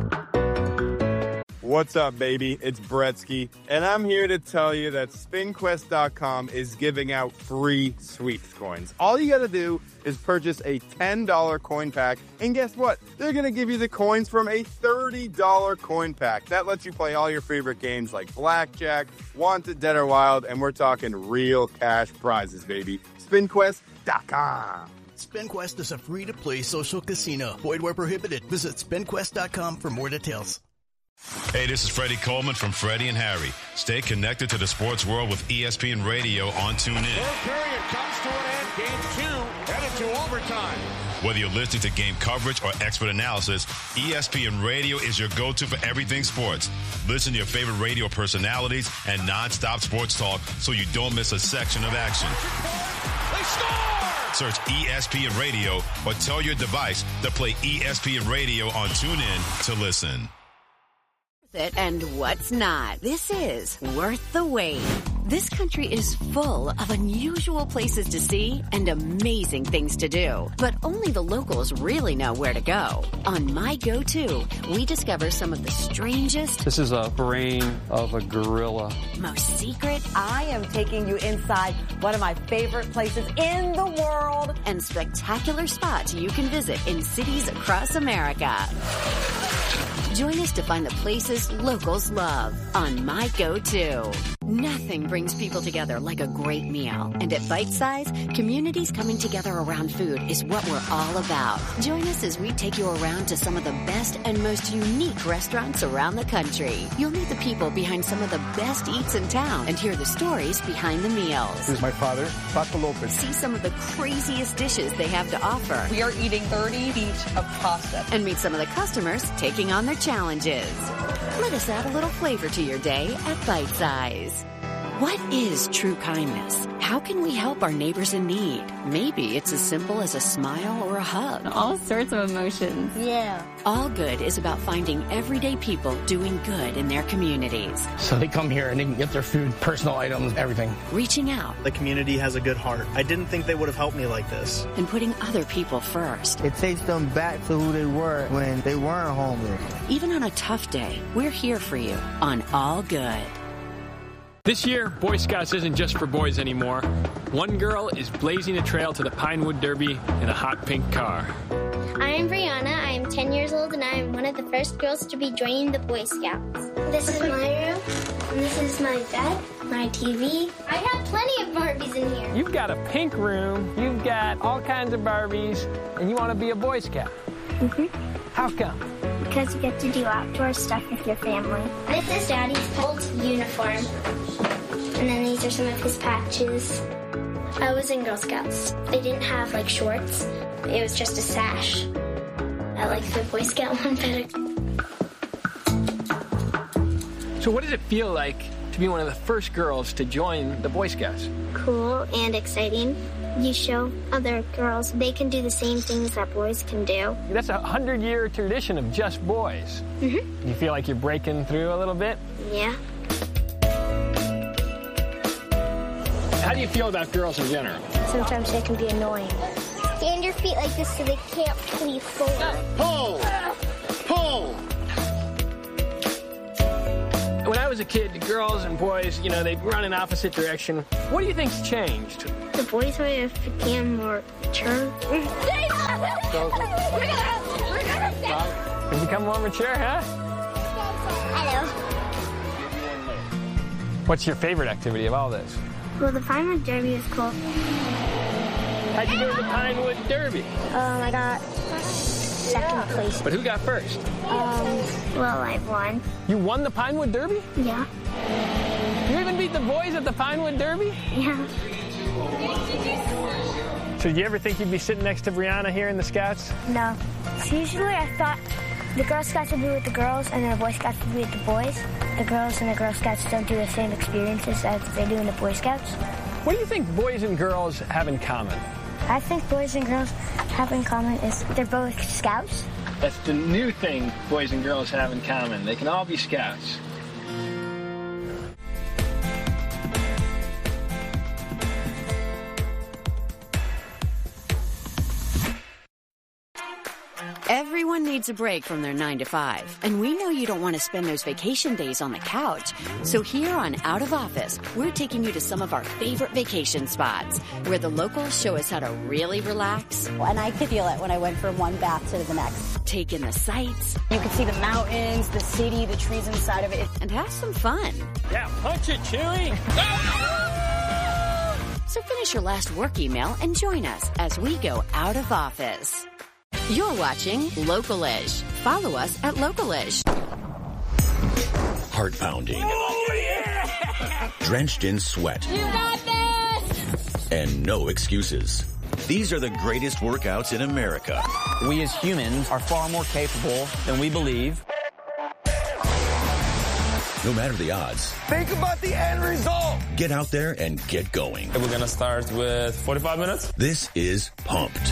What's up, baby? It's Bretsky, and I'm here to tell you that Spin Quest dot com is giving out free sweeps coins. All you gotta do is purchase a ten dollar coin pack, and guess what? They're gonna give you the coins from a thirty dollar coin pack. That lets you play all your favorite games like Blackjack, Wanted, Dead or Wild, and we're talking real cash prizes, baby. Spin Quest dot com. SpinQuest is a free-to-play social casino. Void where prohibited. Visit Spin Quest dot com for more details. Hey, this is Freddie Coleman from Freddie and Harry. Stay connected to the sports world with E S P N Radio on TuneIn. Third period comes to an end. Game two headed to overtime. Whether you're listening to game coverage or expert analysis, E S P N Radio is your go-to for everything sports. Listen to your favorite radio personalities and non-stop sports talk so you don't miss a section of action. They score! Search E S P N Radio or tell your device to play E S P N Radio on TuneIn to listen. It and what's not. This is Worth the Wait. This country is full of unusual places to see and amazing things to do. But only the locals really know where to go. On My Go-To, we discover some of the strangest... This is a brain of a gorilla. ...most secret... I am taking you inside one of my favorite places in the world. ...and spectacular spots you can visit in cities across America. Join us to find the places locals love on My Go-To. Nothing brings people together like a great meal. And at Bite Size, communities coming together around food is what we're all about. Join us as we take you around to some of the best and most unique restaurants around the country. You'll meet the people behind some of the best eats in town and hear the stories behind the meals. This is my father, Paco Lopez. See some of the craziest dishes they have to offer. We are eating thirty feet of pasta. And meet some of the customers taking on their challenges. Let us add a little flavor to your day at Bite Size. What is true kindness? How can we help our neighbors in need? Maybe it's as simple as a smile or a hug. All sorts of emotions. Yeah. All Good is about finding everyday people doing good in their communities. So they come here and they can get their food, personal items, everything. Reaching out. The community has a good heart. I didn't think they would have helped me like this. And putting other people first. It takes them back to who they were when they weren't homeless. Even on a tough day, we're here for you on All Good. This year, Boy Scouts isn't just for boys anymore. One girl is blazing a trail to the Pinewood Derby in a hot pink car. I'm Brianna. I am ten years old, and I am one of the first girls to be joining the Boy Scouts. This is my room, and this is my bed, my T V. I have plenty of Barbies in here. You've got a pink room, you've got all kinds of Barbies, and you want to be a Boy Scout. Mm-hmm. How come? Because you get to do outdoor stuff with your family. This is Daddy's old uniform. And then these are some of his patches. I was in Girl Scouts. They didn't have, like, shorts. It was just a sash. I like the Boy Scout one better. So what does it feel like to be one of the first girls to join the Boy Scouts? Cool and exciting. You show other girls they can do the same things that boys can do. That's a hundred-year tradition of just boys. Mm-hmm. You feel like you're breaking through a little bit? Yeah. How do you feel about girls in general? Sometimes they can be annoying. Stand your feet like this so they can't flee forward. Pull! Pull! When I was a kid, the girls and boys, you know, they'd run in opposite direction. What do you think's changed? The boys might have become more mature. You've become more mature, huh? Hello. What's your favorite activity of all this? Well, the Pinewood Derby is cool. How'd you do in the Pinewood Derby? Um, I got second place. But who got first? Um, well, I won. You won the Pinewood Derby? Yeah. You even beat the boys at the Pinewood Derby? Yeah. So did you ever think you'd be sitting next to Brianna here in the Scouts? No. So usually I thought the Girl Scouts would be with the girls and then the Boy Scouts would be with the boys. The girls and the Girl Scouts don't do the same experiences as they do in the Boy Scouts. What do you think boys and girls have in common? I think boys and girls have in common is they're both Scouts. That's the new thing boys and girls have in common. They can all be Scouts. Everyone needs a break from their nine to five, and we know you don't want to spend those vacation days on the couch. So here on Out of Office, we're taking you to some of our favorite vacation spots where the locals show us how to really relax. And I could feel it when I went from one bath to the next. Take in the sights. You could see the mountains, the city, the trees inside of it. And have some fun. Yeah, punch it, Chewie! So finish your last work email and join us as we go out of office. You're watching Local-ish. Follow us at Local-ish. Heart pounding. Oh, yeah! Drenched in sweat. You got this! And no excuses. These are the greatest workouts in America. We as humans are far more capable than we believe. No matter the odds. Think about the end result. Get out there and get going. We're going to start with forty-five minutes. This is Pumped.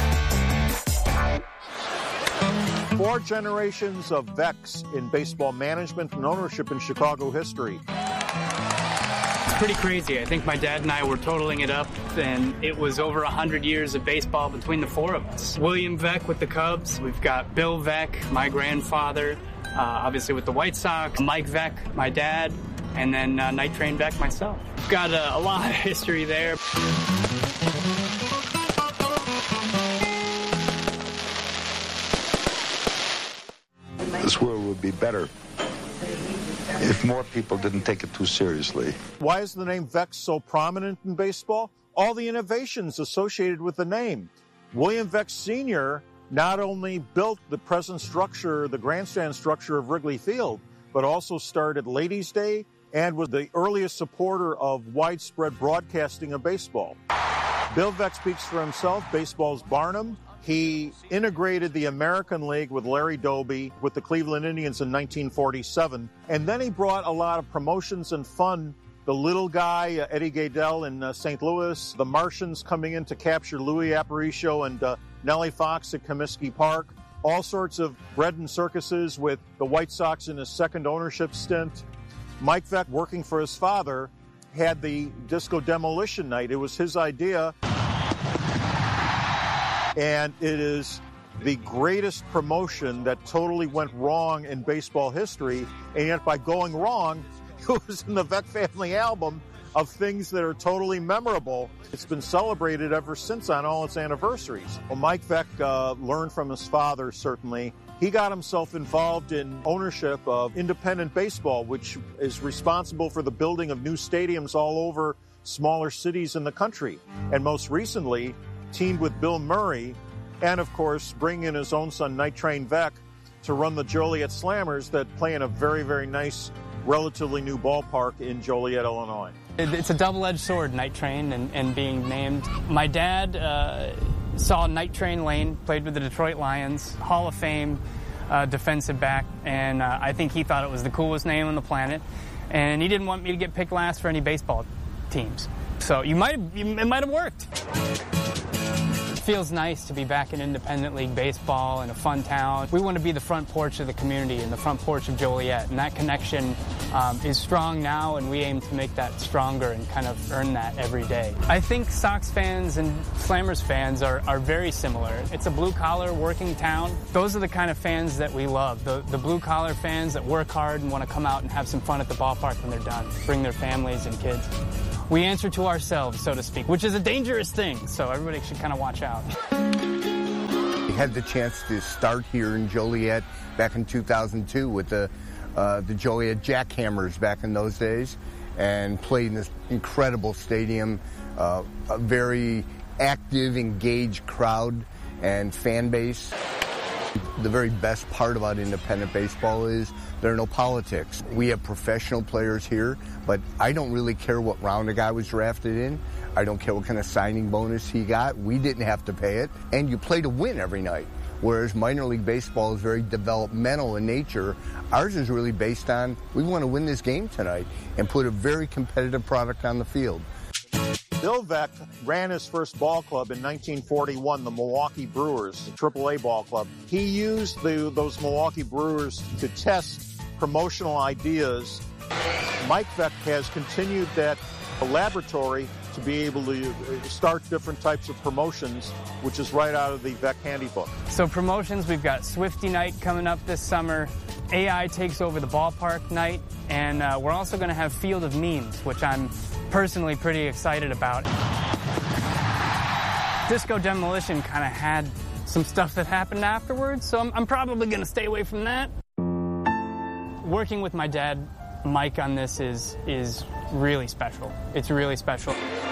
Four generations of Vex in baseball management and ownership in Chicago history. It's pretty crazy. I think my dad and I were totaling it up, and it was over one hundred years of baseball between the four of us. William Veck with the Cubs. We've got Bill Veck, my grandfather, uh, obviously with the White Sox. Mike Veck, my dad, and then uh, Night Train Veck myself. Got a, a lot of history there. This world would be better if more people didn't take it too seriously. Why is the name Vex so prominent in baseball? All the innovations associated with the name. William Vex Senior not only built the present structure, the grandstand structure of Wrigley Field, but also started Ladies' Day and was the earliest supporter of widespread broadcasting of baseball. Bill Vex speaks for himself. Baseball's Barnum. He integrated the American League with Larry Doby with the Cleveland Indians in nineteen forty-seven. And then he brought a lot of promotions and fun. The little guy, uh, Eddie Gaedel in uh, Saint Louis, the Martians coming in to capture Louis Aparicio and uh, Nellie Fox at Comiskey Park. All sorts of bread and circuses with the White Sox in his second ownership stint. Mike Veck, working for his father, had the Disco Demolition Night. It was his idea. And it is the greatest promotion that totally went wrong in baseball history. And yet by going wrong, it was in the Veck family album of things that are totally memorable. It's been celebrated ever since on all its anniversaries. Well, Mike Veck uh, learned from his father, certainly. He got himself involved in ownership of independent baseball, which is responsible for the building of new stadiums all over smaller cities in the country. And most recently, teamed with Bill Murray, and of course, bring in his own son, Night Train Veck, to run the Joliet Slammers that play in a very, very nice, relatively new ballpark in Joliet, Illinois. It's a double-edged sword, Night Train, and, and being named. My dad uh, saw Night Train Lane, played with the Detroit Lions, Hall of Fame, uh, defensive back, and uh, I think he thought it was the coolest name on the planet, and he didn't want me to get picked last for any baseball teams. So you might have, it might have worked. It feels nice to be back in independent league baseball in a fun town. We want to be the front porch of the community and the front porch of Joliet, and that connection um, is strong now, and we aim to make that stronger and kind of earn that every day. I think Sox fans and Slammers fans are, are very similar. It's a blue-collar working town. Those are the kind of fans that we love, the, the blue-collar fans that work hard and want to come out and have some fun at the ballpark when they're done, bring their families and kids. We answer to ourselves, so to speak, which is a dangerous thing, so everybody should kind of watch out. We had the chance to start here in Joliet back in two thousand two with the uh, the Joliet Jackhammers back in those days, and played in this incredible stadium, uh, a very active, engaged crowd and fan base. The very best part about independent baseball is there are no politics. We have professional players here, but I don't really care what round a guy was drafted in. I don't care what kind of signing bonus he got. We didn't have to pay it. And you play to win every night. Whereas minor league baseball is very developmental in nature. Ours is really based on, we want to win this game tonight and put a very competitive product on the field. Bill Veeck ran his first ball club in nineteen forty-one, the Milwaukee Brewers, the triple A ball club. He used the, those Milwaukee Brewers to test promotional ideas. Mike Veeck has continued that laboratory to be able to start different types of promotions, which is right out of the Veeck Handybook. So promotions, we've got Swifty Night coming up this summer. A I takes over the ballpark night, and uh, we're also going to have Field of Memes, which I'm personally pretty excited about. Disco Demolition kind of had some stuff that happened afterwards, so I'm, I'm probably going to stay away from that. Working with my dad, Mike, on this is is really special. It's really special.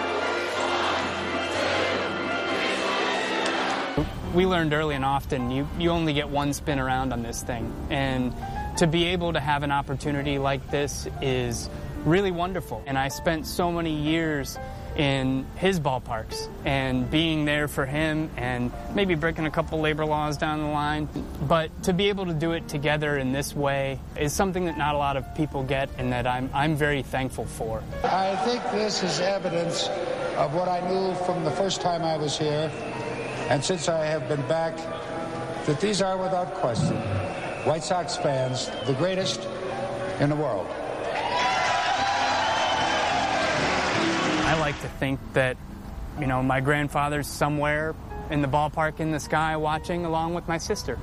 We learned early and often you, you only get one spin around on this thing, and to be able to have an opportunity like this is really wonderful. And I spent so many years in his ballparks and being there for him and maybe breaking a couple labor laws down the line. But to be able to do it together in this way is something that not a lot of people get, and that I'm, I'm very thankful for. I think this is evidence of what I knew from the first time I was here, and since I have been back, that these are without question White Sox fans, the greatest in the world. I like to think that, you know, my grandfather's somewhere in the ballpark in the sky watching along with my sister.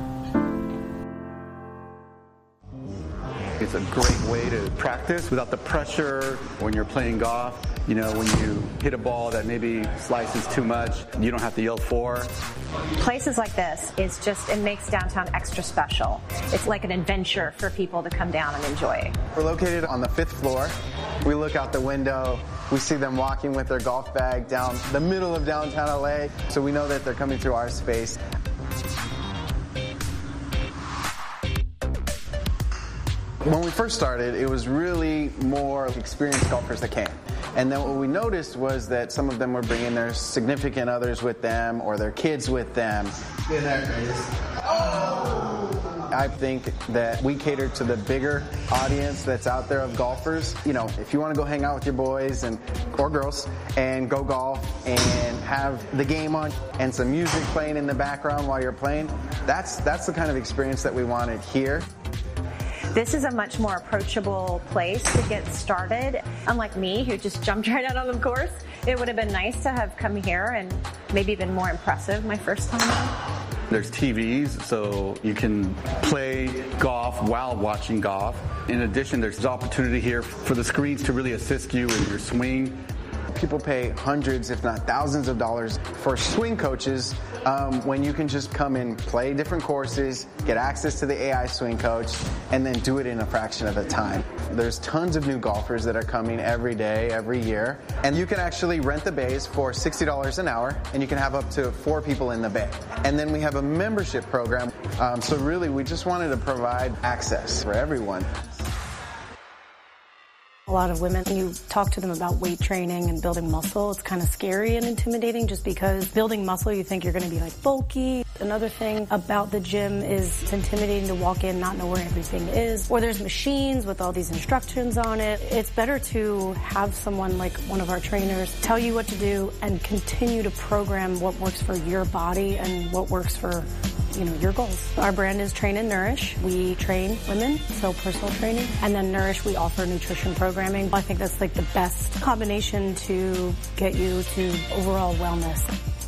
It's a great way to practice without the pressure when you're playing golf. You know, when you hit a ball that maybe slices too much, you don't have to yell for. Places like this, it's just, it makes downtown extra special. It's like an adventure for people to come down and enjoy. We're located on the fifth floor. We look out the window. We see them walking with their golf bag down the middle of downtown L A, so we know that they're coming through our space. When we first started, it was really more experienced golfers that came. And then what we noticed was that some of them were bringing their significant others with them or their kids with them. Get that, oh! I think that we cater to the bigger audience that's out there of golfers. You know, if you want to go hang out with your boys and or girls and go golf and have the game on and some music playing in the background while you're playing, that's that's the kind of experience that we wanted here. This is a much more approachable place to get started. Unlike me, who just jumped right out on the course, it would have been nice to have come here and maybe been more impressive my first time out. There's T Vs, so you can play golf while watching golf. In addition, there's opportunity here for the screens to really assist you in your swing. People pay hundreds, if not thousands of dollars for swing coaches um, when you can just come and play different courses, get access to the A I swing coach, and then do it in a fraction of the time. There's tons of new golfers that are coming every day, every year, and you can actually rent the bays for sixty dollars an hour, and you can have up to four people in the bay. And then we have a membership program, um, so really we just wanted to provide access for everyone. A lot of women, when you talk to them about weight training and building muscle, it's kind of scary and intimidating just because building muscle, you think you're going to be like bulky. Another thing about the gym is it's intimidating to walk in, not know where everything is, or there's machines with all these instructions on it. It's better to have someone like one of our trainers tell you what to do and continue to program what works for your body and what works for, you know, your goals. Our brand is Train and Nourish. We train women, so personal training, and then Nourish, we offer nutrition programming. I think that's like the best combination to get you to overall wellness.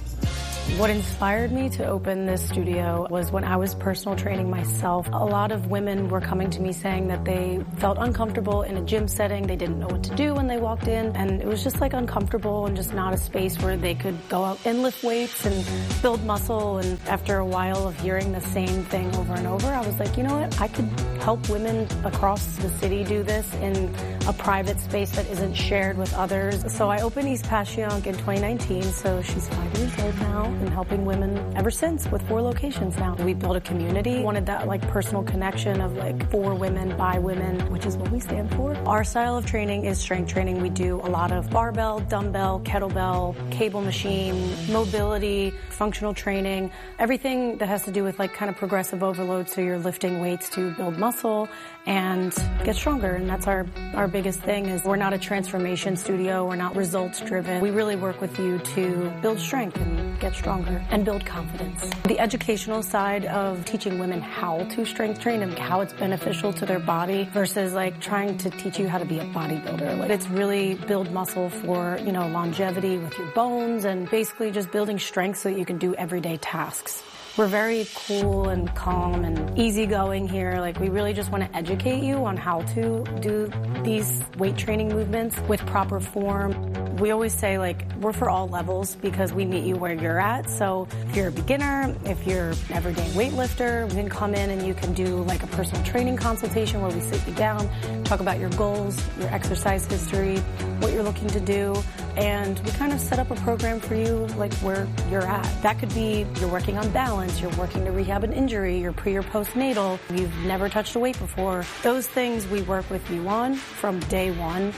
What inspired me to open this studio was when I was personal training myself. A lot of women were coming to me saying that they felt uncomfortable in a gym setting. They didn't know what to do when they walked in, and it was just like uncomfortable and just not a space where they could go out and lift weights and build muscle. And after a while of hearing the same thing over and over, I was like, you know what? I could help women across the city do this in a private space that isn't shared with others. So I opened East Passyunk in twenty nineteen, so she's five years old now. And helping women ever since with four locations now. We built a community, wanted that like personal connection of like for women, by women, which is what we stand for. Our style of training is strength training. We do a lot of barbell, dumbbell, kettlebell, cable machine, mobility, functional training, everything that has to do with like kind of progressive overload. So you're lifting weights to build muscle and get stronger. And that's our, our biggest thing is we're not a transformation studio. We're not results driven. We really work with you to build strength and get stronger and build confidence. The educational side of teaching women how to strength train and how it's beneficial to their body versus like trying to teach you how to be a bodybuilder. Like it's really build muscle for, you know, longevity with your bones and basically just building strength so that you can do everyday tasks. We're very cool and calm and easygoing here. Like we really just want to educate you on how to do these weight training movements with proper form. We always say like we're for all levels because we meet you where you're at. So if you're a beginner, if you're an everyday weightlifter, you can come in and you can do like a personal training consultation where we sit you down, talk about your goals, your exercise history, what you're looking to do, and we kind of set up a program for you like where you're at. That could be you're working on balance, you're working to rehab an injury, you're pre or postnatal, you've never touched a weight before. Those things we work with you on from day one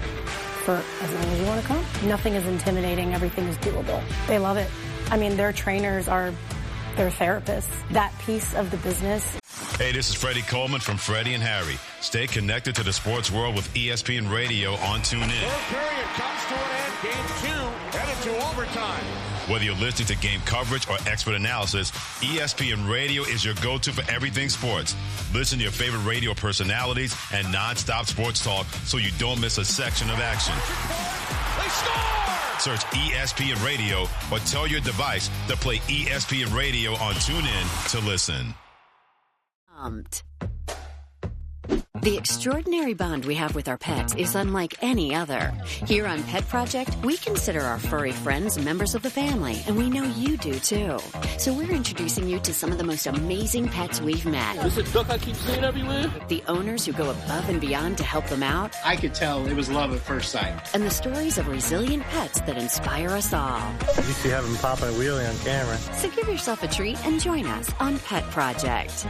for as long as you want to come. Nothing is intimidating, everything is doable. They love it. I mean, their trainers are their therapists. That piece of the business. Hey, this is Freddie Coleman from Freddie and Harry. Stay connected to the sports world with E S P N Radio on TuneIn. Third period comes to an end. Game two headed to overtime. Whether you're listening to game coverage or expert analysis, E S P N Radio is your go-to for everything sports. Listen to your favorite radio personalities and nonstop sports talk so you don't miss a section of action. They score! Search E S P N Radio or tell your device to play E S P N Radio on TuneIn to listen. Pumped. The extraordinary bond we have with our pets is unlike any other. Here on Pet Project, we consider our furry friends members of the family, and we know you do too. So we're introducing you to some of the most amazing pets we've met. This is a duck I keep seeing everywhere. The owners who go above and beyond to help them out. I could tell it was love at first sight. And the stories of resilient pets that inspire us all. You used to have them popping a wheelie on camera. So give yourself a treat and join us on Pet Project.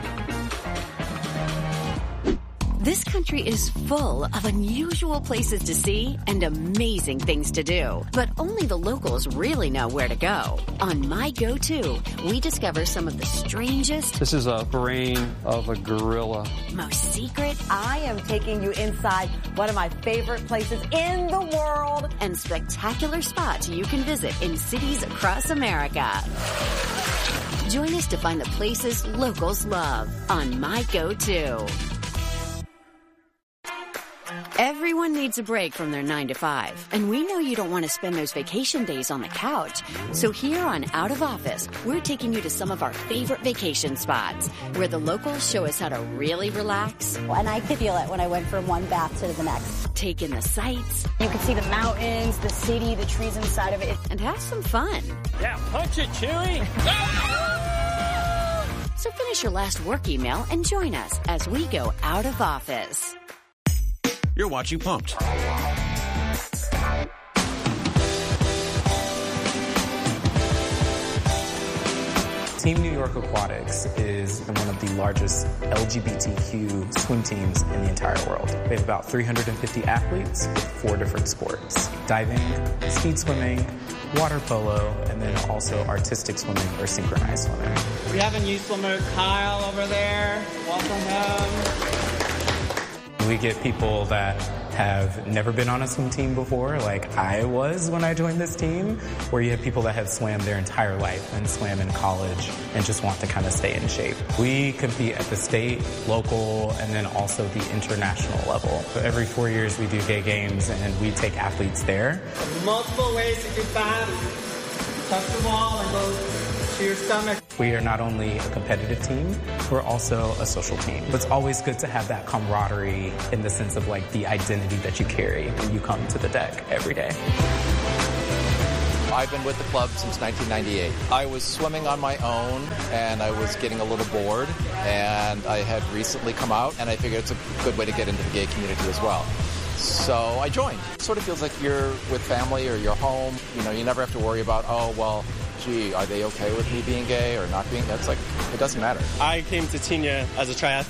This country is full of unusual places to see and amazing things to do. But only the locals really know where to go. On My Go-To, we discover some of the strangest... This is a brain of a gorilla. ...most secret... I am taking you inside one of my favorite places in the world. ...and spectacular spots you can visit in cities across America. Join us to find the places locals love on My Go-To. Everyone needs a break from their nine to five, and we know you don't want to spend those vacation days on the couch. So here on Out of Office, we're taking you to some of our favorite vacation spots where the locals show us how to really relax. And I could feel it when I went from one bath to the next. Take in the sights. You could see the mountains, the city, the trees inside of it. And have some fun. Yeah, punch it, Chewie. So finish your last work email and join us as we go out of office. You're watching Pumped. Team New York Aquatics is one of the largest L G B T Q swim teams in the entire world. We have about three hundred fifty athletes with four different sports: diving, speed swimming, water polo, and then also artistic swimming or synchronized swimming. We have a new swimmer, Kyle, over there. Welcome home. We get people that have never been on a swim team before, like I was when I joined this team, where you have people that have swam their entire life and swam in college and just want to kind of stay in shape. We compete at the state, local, and then also the international level. So every four years we do gay games and we take athletes there. Multiple ways to do that. Touch the wall and go to your stomach. We are not only a competitive team, we're also a social team. It's always good to have that camaraderie in the sense of like the identity that you carry when you come to the deck every day. I've been with the club since nineteen ninety-eight. I was swimming on my own and I was getting a little bored, and I had recently come out and I figured it's a good way to get into the gay community as well. So I joined. It sort of feels like you're with family or you're home. You know, you never have to worry about, oh, well, gee, are they okay with me being gay or not being? That's like, it doesn't matter. I came to Tignes as a triathlete.